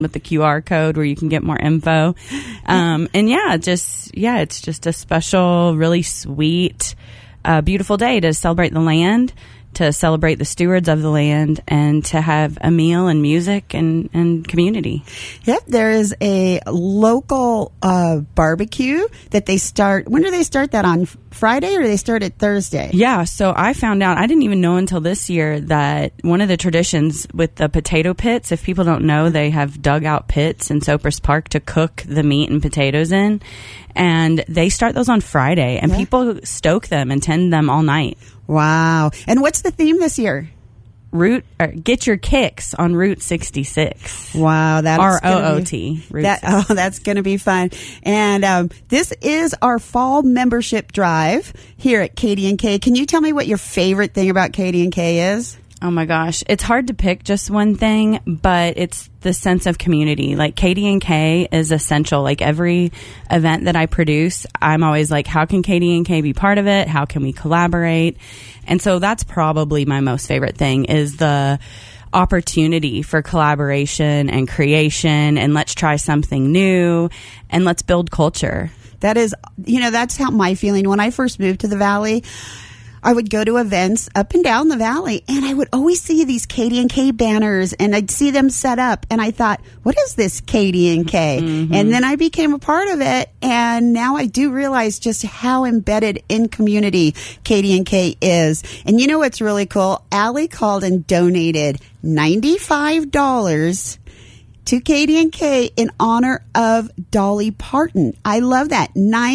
with the QR code where you can get more info. It's just a special, really sweet, beautiful day to celebrate the land, to celebrate the stewards of the land, and to have a meal and music and community. Yep, there is a local barbecue that they start. When do they start that, on Friday, or do they start it Thursday? Yeah, so I found out, I didn't even know until this year, that one of the traditions with the potato pits, if people don't know, they have dugout pits in Sopris Park to cook the meat and potatoes in. And they start those on Friday, and people stoke them and tend them all night. Wow. And what's the theme this year? Get your kicks on Route 66. Wow, that's ROOT. That's going to be fun. And this is our fall membership drive here at KDNK. Can you tell me what your favorite thing about KDNK is? Oh my gosh, it's hard to pick just one thing, but it's the sense of community. Like, KDNK is essential. Like, every event that I produce, I'm always like, how can KDNK be part of it? How can we collaborate? And so that's probably my most favorite thing, is the opportunity for collaboration and creation, and let's try something new, and let's build culture. That is, that's how my feeling when I first moved to the Valley. I would go to events up and down the valley, and I would always see these KDNK banners, and I'd see them set up, and I thought, what is this KDNK? Mm-hmm. And then I became a part of it, and now I do realize just how embedded in community KDNK is. And you know what's really cool? Allie called and donated $95 to KDNK in honor of Dolly Parton. I love that.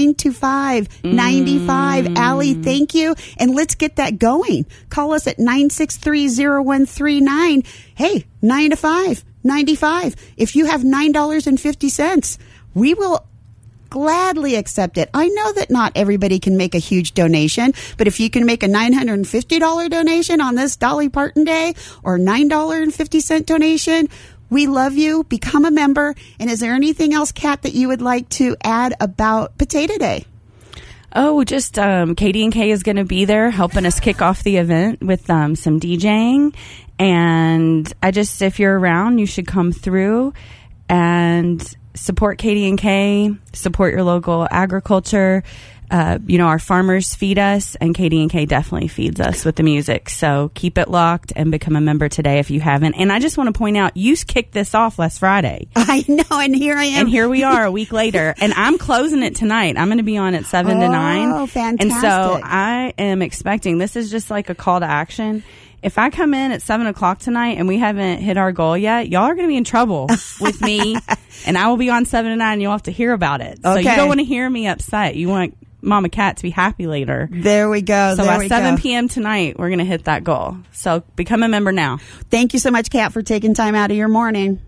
925-95. Allie, thank you. And let's get that going. Call us at 963-0139. Hey, 9 to 5, 95. If you have $9.50, we will gladly accept it. I know that not everybody can make a huge donation, but if you can make a $950 donation on this Dolly Parton Day, or $9.50 donation, we love you. Become a member. And is there anything else, Kat, that you would like to add about Potato Day? Oh, just KDNK is going to be there helping us kick off the event with some DJing. And if you're around, you should come through and support KDNK, support your local agriculture. Our farmers feed us, and KDNK definitely feeds us with the music. So keep it locked and become a member today if you haven't. And I just want to point out, you kicked this off last Friday. I know, and here I am. And here we are a week later. And I'm closing it tonight. I'm going to be on at 7 to 9. Oh, fantastic. And so I am expecting, this is just like a call to action. If I come in at 7 o'clock tonight and we haven't hit our goal yet, y'all are going to be in trouble with me. And I will be on 7 to 9, and you'll have to hear about it. So you don't want to hear me upset. You want Mama Cat to be happy later. There we go. So by 7 p.m. tonight, we're going to hit that goal. So become a member now. Thank you so much, Kat, for taking time out of your morning.